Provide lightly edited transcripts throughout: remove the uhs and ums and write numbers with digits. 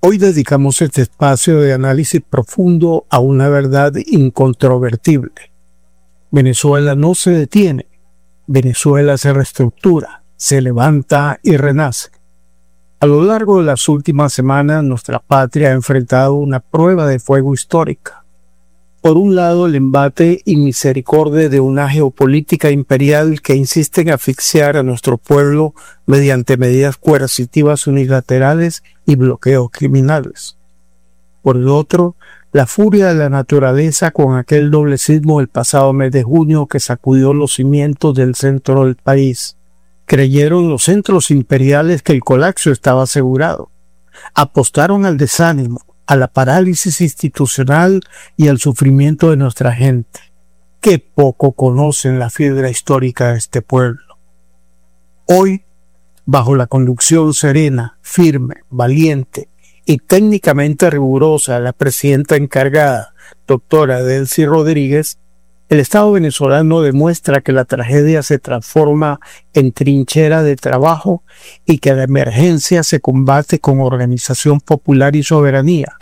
Hoy dedicamos este espacio de análisis profundo a una verdad incontrovertible. Venezuela no se detiene. Venezuela se reestructura, se levanta y renace. A lo largo de las últimas semanas, nuestra patria ha enfrentado una prueba de fuego histórica. Por un lado, el embate y misericordia de una geopolítica imperial que insiste en asfixiar a nuestro pueblo mediante medidas coercitivas unilaterales y bloqueos criminales. Por el otro, la furia de la naturaleza con aquel doble sismo el pasado mes de junio que sacudió los cimientos del centro del país. Creyeron los centros imperiales que el colapso estaba asegurado. Apostaron al desánimo, a la parálisis institucional y al sufrimiento de nuestra gente. Qué poco conocen la fibra histórica de este pueblo. Hoy, bajo la conducción serena, firme, valiente y técnicamente rigurosa de la presidenta encargada, doctora Delcy Rodríguez, el Estado venezolano demuestra que la tragedia se transforma en trinchera de trabajo y que la emergencia se combate con organización popular y soberanía.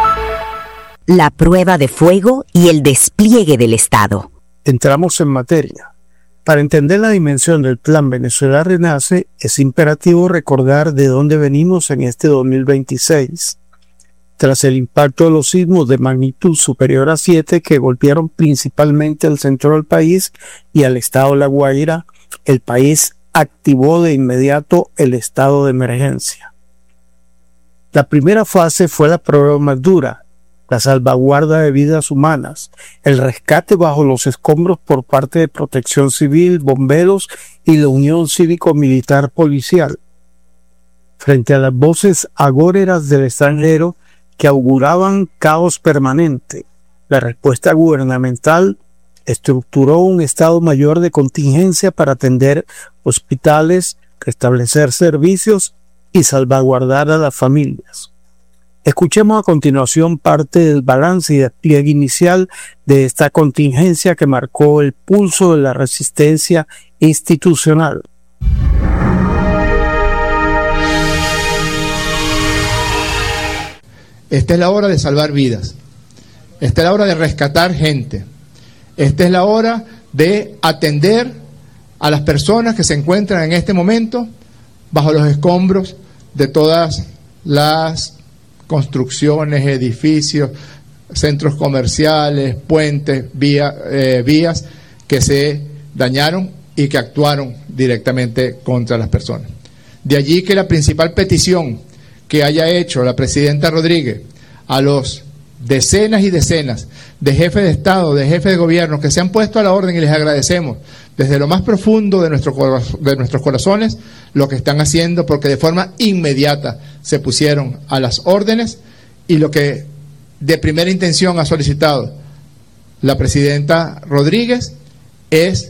La prueba de fuego y el despliegue del Estado. Entramos en materia. Para entender la dimensión del Plan Venezuela Renace, es imperativo recordar de dónde venimos en este 2026. Tras el impacto de los sismos de magnitud superior a 7 que golpearon principalmente al centro del país y al estado de La Guaira, el país activó de inmediato el estado de emergencia. La primera fase fue la prueba más dura, la salvaguarda de vidas humanas, el rescate bajo los escombros por parte de Protección Civil, bomberos y la Unión Cívico-Militar Policial. Frente a las voces agóreras del extranjero que auguraban caos permanente, la respuesta gubernamental estructuró un Estado Mayor de contingencia para atender hospitales, restablecer servicios y salvaguardar a las familias. Escuchemos a continuación parte del balance y despliegue inicial de esta contingencia que marcó el pulso de la resistencia institucional. Esta es la hora de salvar vidas. Esta es la hora de rescatar gente. Esta es la hora de atender a las personas que se encuentran en este momento bajo los escombros de todas las construcciones, edificios, centros comerciales, puentes, vías que se dañaron y que actuaron directamente contra las personas. De allí que la principal petición que haya hecho la presidenta Rodríguez a los decenas y decenas de jefes de Estado, de jefes de gobierno que se han puesto a la orden, y les agradecemos desde lo más profundo de nuestros corazones lo que están haciendo, porque de forma inmediata se pusieron a las órdenes, y lo que de primera intención ha solicitado la presidenta Rodríguez es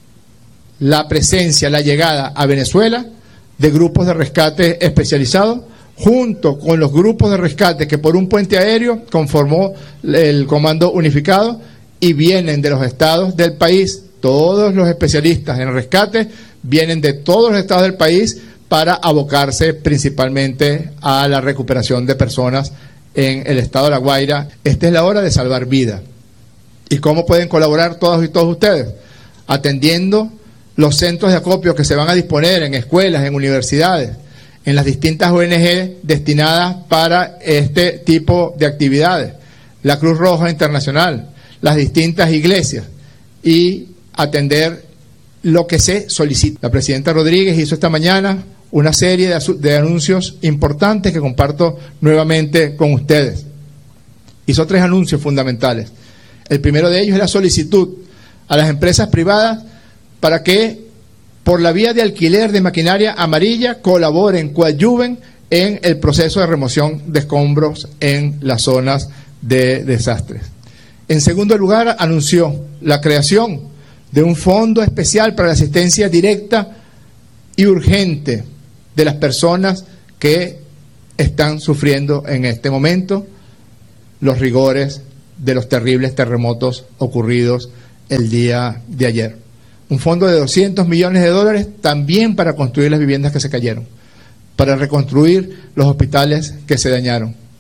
la presencia, la llegada a Venezuela de grupos de rescate especializados, junto con los grupos de rescate que por un puente aéreo conformó el Comando Unificado, y vienen de los estados del país. Todos los especialistas en rescate vienen de todos los estados del país para abocarse principalmente a la recuperación de personas en el estado de La Guaira. Esta es la hora de salvar vidas. ¿Y cómo pueden colaborar todos y todos ustedes? Atendiendo los centros de acopio que se van a disponer en escuelas, en universidades, en las distintas ONG destinadas para este tipo de actividades, la Cruz Roja Internacional, las distintas iglesias, y atender lo que se solicita. La presidenta Rodríguez hizo esta mañana una serie de anuncios importantes que comparto nuevamente con ustedes. Hizo 3 anuncios fundamentales. El primero de ellos es la solicitud a las empresas privadas para que, por la vía de alquiler de maquinaria amarilla, colaboren, coadyuven en el proceso de remoción de escombros en las zonas de desastres. En segundo lugar, anunció la creación de un fondo especial para la asistencia directa y urgente de las personas que están sufriendo en este momento los rigores de los terribles terremotos ocurridos el día de ayer. Un fondo de $200 millones también para construir las viviendas que se cayeron, para reconstruir los hospitales que se dañaron,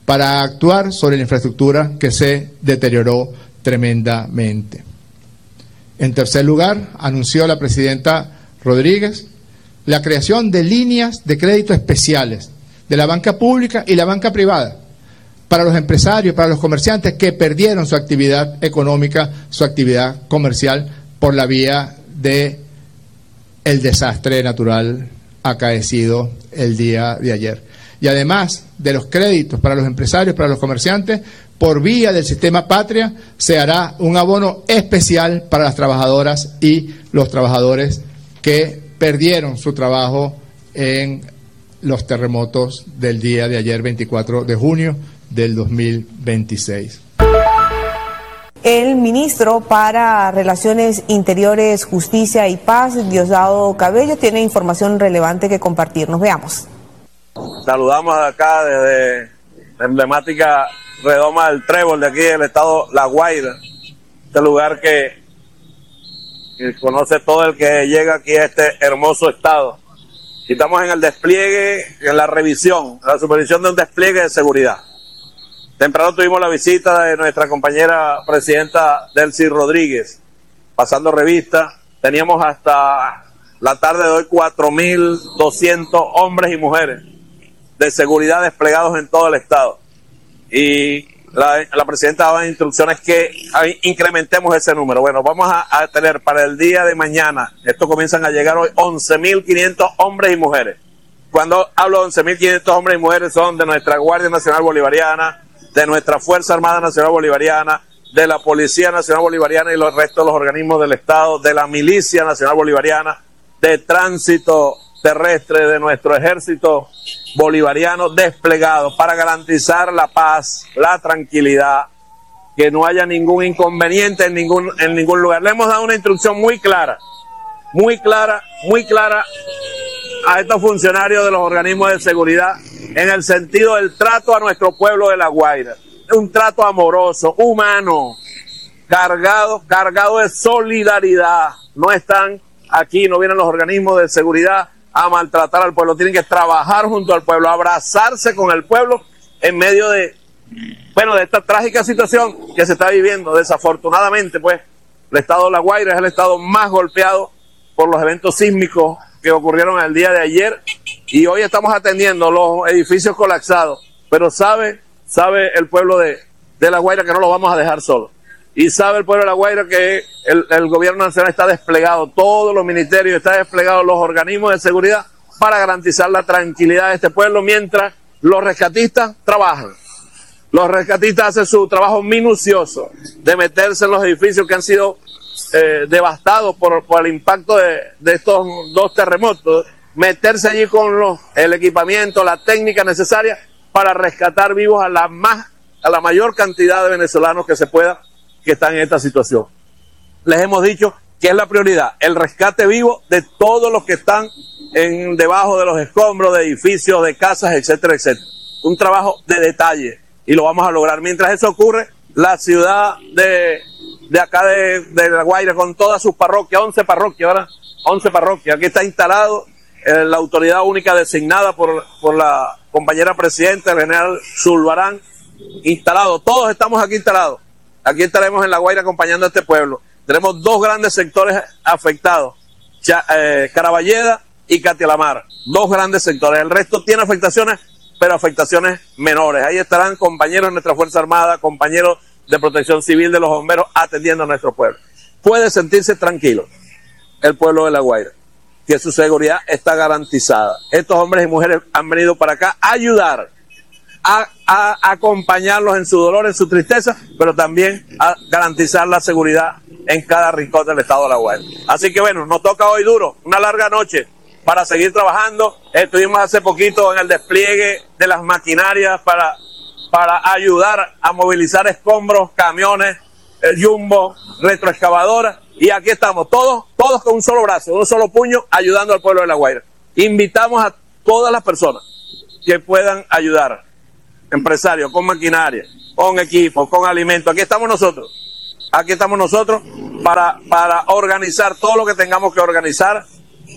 para actuar sobre la infraestructura que se deterioró tremendamente. En tercer lugar, anunció la presidenta Rodríguez la creación de líneas de crédito especiales de la banca pública y la banca privada para los empresarios, para los comerciantes que perdieron su actividad económica, su actividad comercial por la vía de el desastre natural acaecido el día de ayer. Y además de los créditos para los empresarios, para los comerciantes, por vía del sistema Patria, se hará un abono especial para las trabajadoras y los trabajadores que perdieron su trabajo en los terremotos del día de ayer, 24 de junio del 2026. El ministro para Relaciones Interiores, Justicia y Paz, Diosdado Cabello, tiene información relevante que compartirnos. Veamos. Saludamos acá desde la emblemática redoma del Trébol de aquí del estado La Guaira, este lugar que conoce todo el que llega aquí a este hermoso estado. Y estamos en el despliegue, en la revisión, la supervisión de un despliegue de seguridad. Temprano tuvimos la visita de nuestra compañera presidenta Delcy Rodríguez, pasando revista. Teníamos hasta la tarde de hoy 4.200 hombres y mujeres de seguridad desplegados en todo el estado. Y la presidenta daba instrucciones que incrementemos ese número. Bueno, vamos a tener para el día de mañana, estos comienzan a llegar hoy, 11.500 hombres y mujeres. Cuando hablo de 11.500 hombres y mujeres, son de nuestra Guardia Nacional Bolivariana, de nuestra Fuerza Armada Nacional Bolivariana, de la Policía Nacional Bolivariana y los restos de los organismos del Estado, de la Milicia Nacional Bolivariana, de Tránsito Terrestre, de nuestro Ejército Bolivariano desplegado para garantizar la paz, la tranquilidad, que no haya ningún inconveniente en ningún lugar. Le hemos dado una instrucción muy clara a estos funcionarios de los organismos de seguridad en el sentido del trato a nuestro pueblo de La Guaira. Un trato amoroso, humano, cargado de solidaridad. No están aquí, no vienen los organismos de seguridad a maltratar al pueblo. Tienen que trabajar junto al pueblo, abrazarse con el pueblo en medio de esta trágica situación que se está viviendo. Desafortunadamente, pues, el estado de La Guaira es el estado más golpeado por los eventos sísmicos que ocurrieron el día de ayer, y hoy estamos atendiendo los edificios colapsados, pero sabe el pueblo de La Guaira que no lo vamos a dejar solos, y sabe el pueblo de La Guaira que el gobierno nacional está desplegado, todos los ministerios están desplegados, los organismos de seguridad para garantizar la tranquilidad de este pueblo mientras los rescatistas trabajan. Los rescatistas hacen su trabajo minucioso de meterse en los edificios que han sido devastados por el impacto de estos dos terremotos, meterse allí con el equipamiento, la técnica necesaria para rescatar vivos a la mayor cantidad de venezolanos que se pueda, que están en esta situación. Les hemos dicho que es la prioridad, el rescate vivo de todos los que están debajo de los escombros de edificios, de casas, etcétera, etcétera. Un trabajo de detalle y lo vamos a lograr. Mientras eso ocurre, la ciudad de acá de La Guaira, con todas sus parroquias, 11 parroquias, ¿verdad? 11 parroquias. Aquí está instalado la autoridad única designada por la compañera presidenta, el general Zulbarán, instalado. Todos estamos aquí instalados. Aquí estaremos en La Guaira acompañando a este pueblo. Tenemos dos grandes sectores afectados, Caraballeda y Catialamar. Dos grandes sectores. El resto tiene afectaciones, pero afectaciones menores. Ahí estarán compañeros de nuestra Fuerza Armada, compañeros de Protección Civil, de los bomberos, atendiendo a nuestro pueblo. Puede sentirse tranquilo el pueblo de La Guaira, que su seguridad está garantizada. Estos hombres y mujeres han venido para acá a ayudar, a acompañarlos en su dolor, en su tristeza, pero también a garantizar la seguridad en cada rincón del estado de La Guaira. Así que bueno, nos toca hoy duro, una larga noche para seguir trabajando. Estuvimos hace poquito en el despliegue de las maquinarias para ayudar a movilizar escombros, camiones, jumbo, retroexcavadoras, y aquí estamos, todos con un solo brazo, un solo puño, ayudando al pueblo de La Guaira. Invitamos a todas las personas que puedan ayudar, empresarios, con maquinaria, con equipos, con alimentos. Aquí estamos nosotros para organizar todo lo que tengamos que organizar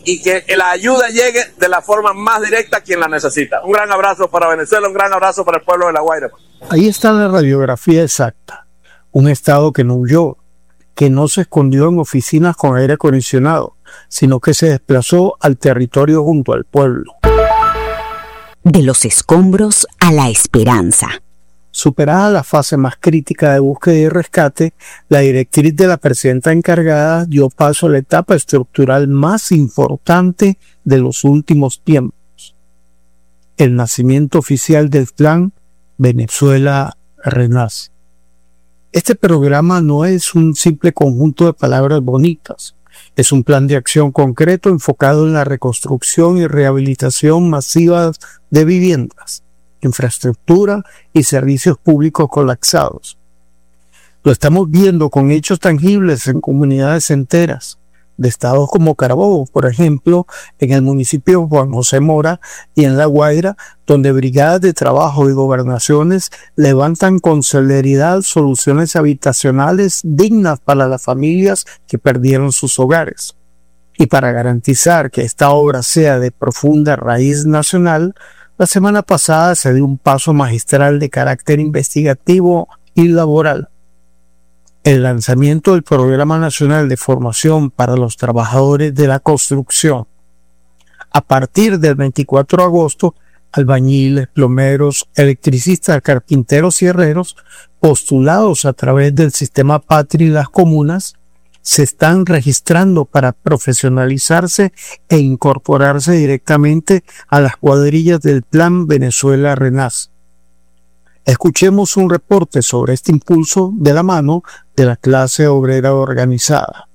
y que la ayuda llegue de la forma más directa a quien la necesita. Un gran abrazo para Venezuela, un gran abrazo para el pueblo de La Guaira. Ahí está la radiografía exacta. Un Estado que no huyó, que no se escondió en oficinas con aire acondicionado, sino que se desplazó al territorio junto al pueblo. De los escombros a la esperanza. Superada la fase más crítica de búsqueda y rescate, la directriz de la presidenta encargada dio paso a la etapa estructural más importante de los últimos tiempos: el nacimiento oficial del plan Venezuela Renace. Este programa no es un simple conjunto de palabras bonitas, es un plan de acción concreto enfocado en la reconstrucción y rehabilitación masiva de viviendas, infraestructura y servicios públicos colapsados. Lo estamos viendo con hechos tangibles en comunidades enteras de estados como Carabobo, por ejemplo, en el municipio de Juan José Mora y en La Guaira, donde brigadas de trabajo y gobernaciones levantan con celeridad soluciones habitacionales dignas para las familias que perdieron sus hogares. Y para garantizar que esta obra sea de profunda raíz nacional, la semana pasada se dio un paso magistral de carácter investigativo y laboral: el lanzamiento del Programa Nacional de Formación para los Trabajadores de la Construcción. A partir del 24 de agosto, albañiles, plomeros, electricistas, carpinteros y herreros, postulados a través del sistema Patria y las comunas, se están registrando para profesionalizarse e incorporarse directamente a las cuadrillas del Plan Venezuela Renace. Escuchemos un reporte sobre este impulso de la mano de la clase obrera organizada.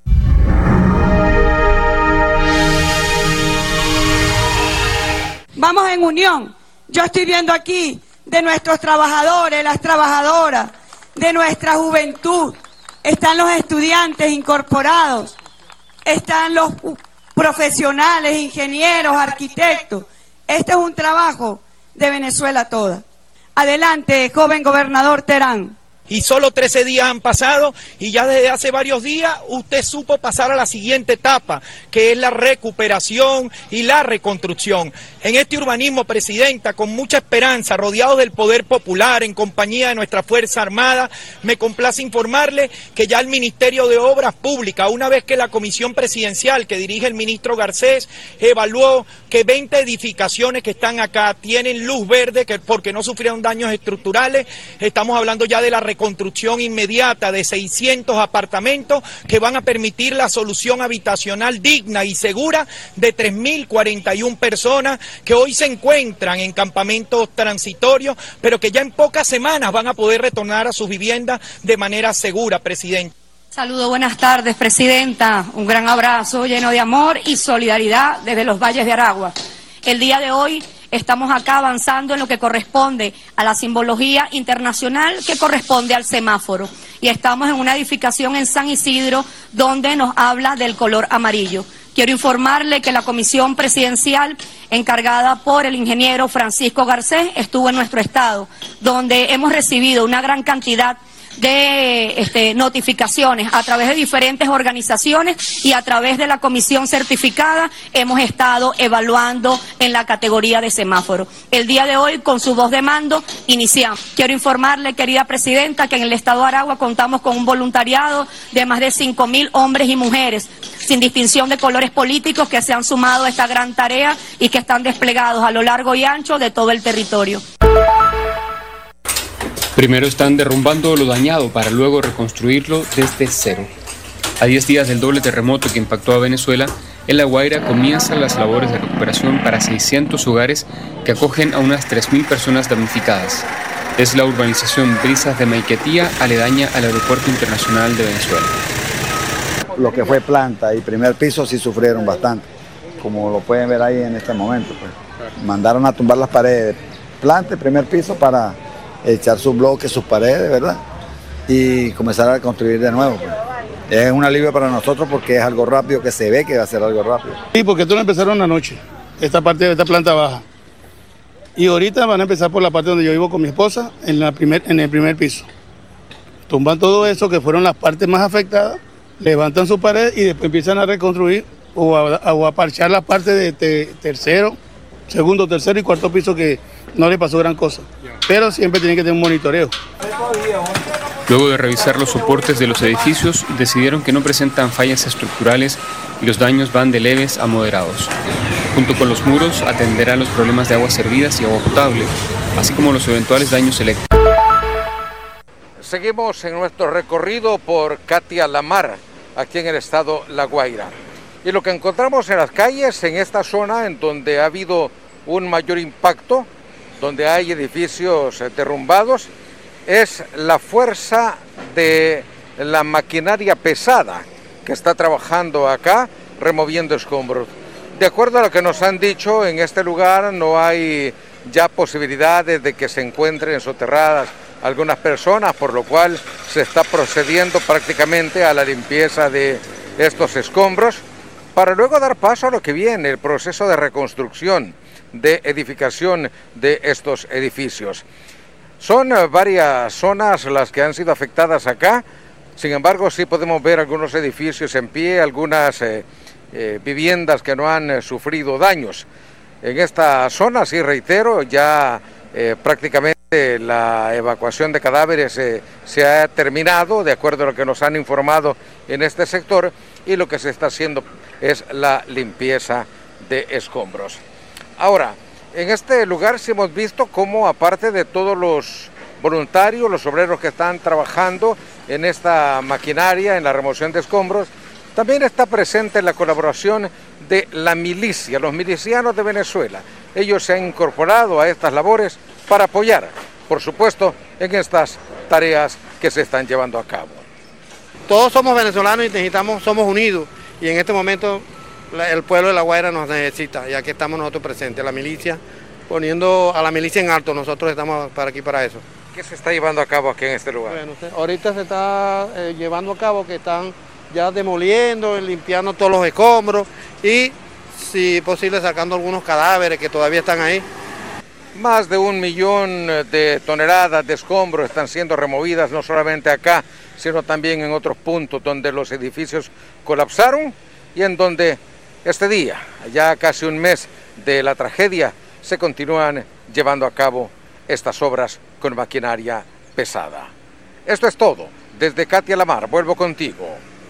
Vamos en unión. Yo estoy viendo aquí de nuestros trabajadores, las trabajadoras, de nuestra juventud. Están los estudiantes incorporados, están los profesionales, ingenieros, arquitectos. Este es un trabajo de Venezuela toda. Adelante, joven gobernador Terán. Y solo 13 días han pasado y ya desde hace varios días usted supo pasar a la siguiente etapa, que es la recuperación y la reconstrucción. En este urbanismo, presidenta, con mucha esperanza, rodeados del poder popular, en compañía de nuestra Fuerza Armada, me complace informarle que ya el Ministerio de Obras Públicas, una vez que la comisión presidencial que dirige el ministro Garcés evaluó que 20 edificaciones que están acá tienen luz verde porque no sufrieron daños estructurales, estamos hablando ya de la reconstrucción inmediata de 600 apartamentos que van a permitir la solución habitacional digna y segura de 3.041 personas que hoy se encuentran en campamentos transitorios, pero que ya en pocas semanas van a poder retornar a sus viviendas de manera segura, presidente. Saludo, buenas tardes, presidenta. Un gran abrazo lleno de amor y solidaridad desde los Valles de Aragua. El día de hoy estamos acá avanzando en lo que corresponde a la simbología internacional que corresponde al semáforo. Y estamos en una edificación en San Isidro donde nos habla del color amarillo. Quiero informarle que la comisión presidencial encargada por el ingeniero Francisco Garcés estuvo en nuestro estado, donde hemos recibido una gran cantidad de notificaciones a través de diferentes organizaciones y a través de la comisión certificada hemos estado evaluando en la categoría de semáforo. El día de hoy, con su voz de mando, iniciamos. Quiero informarle, querida presidenta, que en el estado de Aragua contamos con un voluntariado de más de 5.000 hombres y mujeres, sin distinción de colores políticos, que se han sumado a esta gran tarea y que están desplegados a lo largo y ancho de todo el territorio. Primero están derrumbando lo dañado para luego reconstruirlo desde cero. A 10 días del doble terremoto que impactó a Venezuela, en La Guaira comienzan las labores de recuperación para 600 hogares que acogen a unas 3.000 personas damnificadas. Es la urbanización Brisas de Maiquetía, aledaña al Aeropuerto Internacional de Venezuela. Lo que fue planta y primer piso sí sufrieron bastante, como lo pueden ver ahí en este momento. Pues. Mandaron a tumbar las paredes, planta y primer piso para echar sus bloques, sus paredes, ¿verdad? Y comenzar a construir de nuevo. Pues. Es un alivio para nosotros porque es algo rápido, que se ve que va a ser algo rápido. Sí, porque esto lo empezaron anoche, esta parte de esta planta baja. Y ahorita van a empezar por la parte donde yo vivo con mi esposa, en el primer piso. Tumban todo eso, que fueron las partes más afectadas, levantan sus paredes y después empiezan a reconstruir o a parchar la parte de segundo, tercero y cuarto piso que no le pasó gran cosa. Pero siempre tienen que tener un monitoreo. Luego de revisar los soportes de los edificios, decidieron que no presentan fallas estructurales y los daños van de leves a moderados. Junto con los muros, atenderán los problemas de aguas servidas y agua potable, así como los eventuales daños eléctricos. Seguimos en nuestro recorrido por Katia La Mar, aquí en el estado La Guaira. Y lo que encontramos en las calles, en esta zona en donde ha habido un mayor impacto, donde hay edificios derrumbados, es la fuerza de la maquinaria pesada que está trabajando acá, removiendo escombros. De acuerdo a lo que nos han dicho, en este lugar no hay ya posibilidades de que se encuentren soterradas algunas personas, por lo cual se está procediendo prácticamente a la limpieza de estos escombros, para luego dar paso a lo que viene, el proceso de reconstrucción, de edificación de estos edificios. Son varias zonas las que han sido afectadas acá, sin embargo sí podemos ver algunos edificios en pie, algunas viviendas que no han sufrido daños. En esta zona, sí reitero, ya prácticamente la evacuación de cadáveres se ha terminado, de acuerdo a lo que nos han informado en este sector, y lo que se está haciendo es la limpieza de escombros. Ahora, en este lugar sí hemos visto cómo, aparte de todos los voluntarios, los obreros que están trabajando en esta maquinaria, en la remoción de escombros, también está presente la colaboración de la milicia, los milicianos de Venezuela. Ellos se han incorporado a estas labores para apoyar, por supuesto, en estas tareas que se están llevando a cabo. Todos somos venezolanos y somos unidos, y en este momento el pueblo de La Guaira nos necesita, y aquí estamos nosotros presentes, la milicia, poniendo a la milicia en alto, nosotros estamos aquí para eso. ¿Qué se está llevando a cabo aquí en este lugar? Bueno, ahorita se está llevando a cabo que están ya demoliendo, limpiando todos los escombros y, si posible, sacando algunos cadáveres que todavía están ahí. Más de 1 millón de toneladas de escombros están siendo removidas, no solamente acá, sino también en otros puntos donde los edificios colapsaron y en donde este día, ya casi un mes de la tragedia, se continúan llevando a cabo estas obras con maquinaria pesada. Esto es todo. Desde Katia La Mar, vuelvo contigo.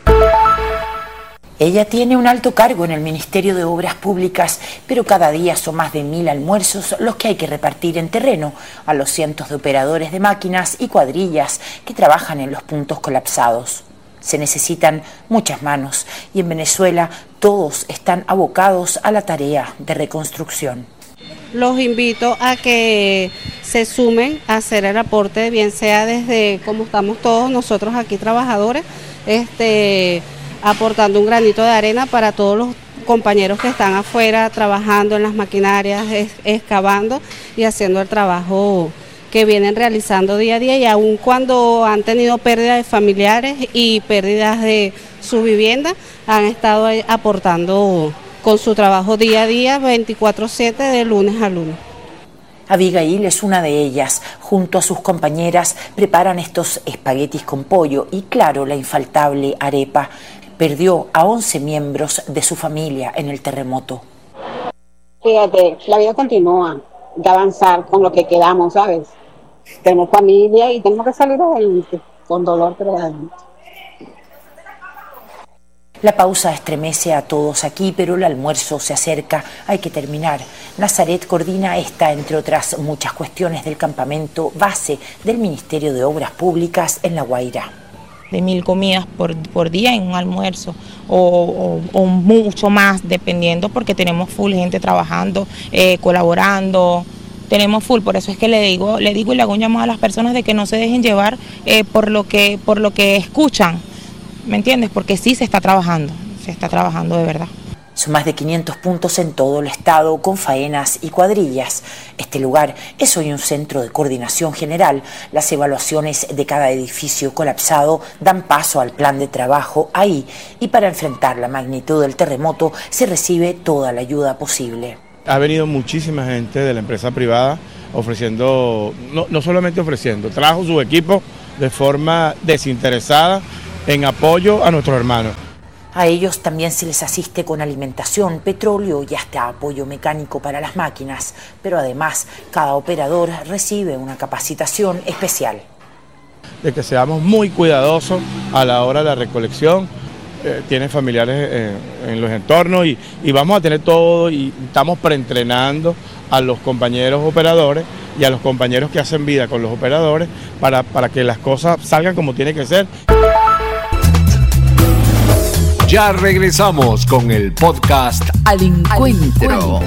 Ella tiene un alto cargo en el Ministerio de Obras Públicas, pero cada día son más de 1000 almuerzos los que hay que repartir en terreno a los cientos de operadores de máquinas y cuadrillas que trabajan en los puntos colapsados. Se necesitan muchas manos y en Venezuela todos están abocados a la tarea de reconstrucción. Los invito a que se sumen a hacer el aporte, bien sea desde como estamos todos nosotros aquí trabajadores, aportando un granito de arena para todos los compañeros que están afuera trabajando en las maquinarias, excavando y haciendo el trabajo que vienen realizando día a día, y aun cuando han tenido pérdidas de familiares y pérdidas de su vivienda, han estado aportando con su trabajo día a día, 24/7, de lunes a lunes. Abigail es una de ellas. Junto a sus compañeras preparan estos espaguetis con pollo y, claro, la infaltable arepa. Perdió a 11 miembros de su familia en el terremoto. Fíjate, la vida continúa, de avanzar con lo que quedamos, ¿sabes? Tenemos familia y tenemos que salir adelante, con dolor, pero adelante. La pausa estremece a todos aquí, pero el almuerzo se acerca, hay que terminar. Nazaret coordina esta, entre otras muchas cuestiones, del campamento base del Ministerio de Obras Públicas en La Guaira. De 1000 comidas por día en un almuerzo o mucho más, dependiendo, porque tenemos full gente trabajando, colaborando, tenemos full. Por eso es que le digo y le hago un llamado a las personas de que no se dejen llevar por lo que escuchan, ¿me entiendes? Porque sí se está trabajando de verdad. Son más de 500 puntos en todo el estado, con faenas y cuadrillas. Este lugar es hoy un centro de coordinación general. Las evaluaciones de cada edificio colapsado dan paso al plan de trabajo ahí, y para enfrentar la magnitud del terremoto se recibe toda la ayuda posible. Ha venido muchísima gente de la empresa privada ofreciendo, no solamente ofreciendo, trajo su equipo de forma desinteresada en apoyo a nuestros hermanos. A ellos también se les asiste con alimentación, petróleo y hasta apoyo mecánico para las máquinas, pero además cada operador recibe una capacitación especial. De que seamos muy cuidadosos a la hora de la recolección, tienen familiares en los entornos y vamos a tener todo y estamos preentrenando a los compañeros operadores y a los compañeros que hacen vida con los operadores para que las cosas salgan como tiene que ser. Ya regresamos con el podcast Al Encuentro.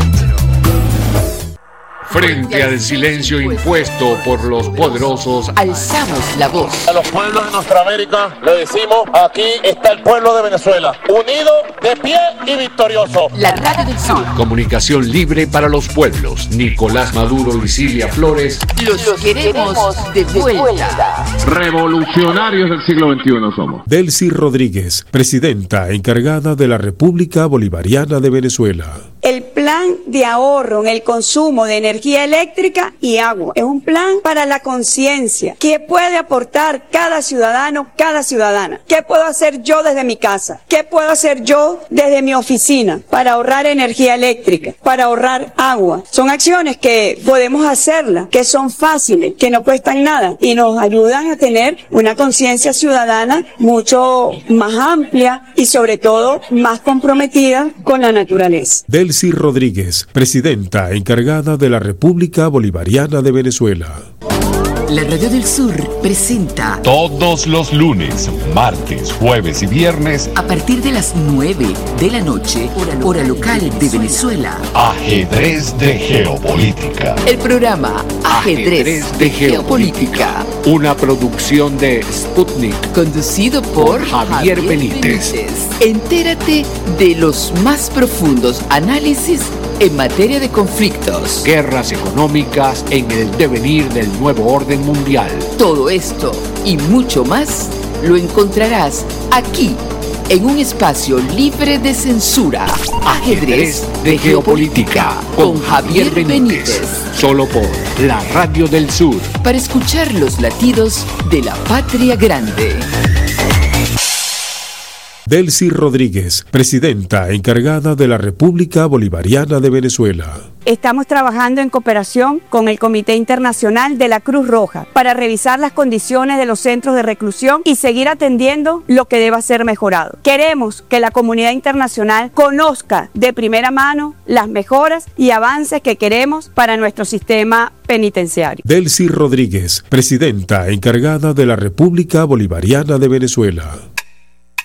Frente al silencio impuesto por los poderosos, alzamos la voz. A los pueblos de nuestra América le decimos, aquí está el pueblo de Venezuela, unido, de pie y victorioso. La Radio del Sur. Comunicación libre para los pueblos. Nicolás Maduro y Silvia Flores. Los queremos de vuelta. Revolucionarios del siglo XXI somos. Delcy Rodríguez, presidenta encargada de la República Bolivariana de Venezuela. El plan de ahorro en el consumo de energía eléctrica y agua es un plan para la conciencia. ¿Qué puede aportar cada ciudadano, cada ciudadana? ¿Qué puedo hacer yo desde mi casa? ¿Qué puedo hacer yo desde mi oficina para ahorrar energía eléctrica, para ahorrar agua? Son acciones que podemos hacerlas, que son fáciles, que no cuestan nada y nos ayudan a tener una conciencia ciudadana mucho más amplia y sobre todo más comprometida con la naturaleza. Delcy Rodríguez, presidenta encargada de la República Bolivariana de Venezuela. La Radio del Sur presenta todos los lunes, martes, jueves y viernes a partir de las 9 de la noche, hora local de Venezuela. Ajedrez de Geopolítica. El programa Ajedrez de Geopolítica. Una producción de Sputnik. Conducido por Javier Benítez. Entérate de los más profundos análisis en materia de conflictos, guerras económicas en el devenir del nuevo orden mundial. Todo esto y mucho más lo encontrarás aquí, en un espacio libre de censura. Ajedrez de Geopolítica con Javier Benítez. Solo por la Radio del Sur. Para escuchar los latidos de la patria grande. Delcy Rodríguez, presidenta encargada de la República Bolivariana de Venezuela. Estamos trabajando en cooperación con el Comité Internacional de la Cruz Roja para revisar las condiciones de los centros de reclusión y seguir atendiendo lo que deba ser mejorado. Queremos que la comunidad internacional conozca de primera mano las mejoras y avances que queremos para nuestro sistema penitenciario. Delcy Rodríguez, presidenta encargada de la República Bolivariana de Venezuela.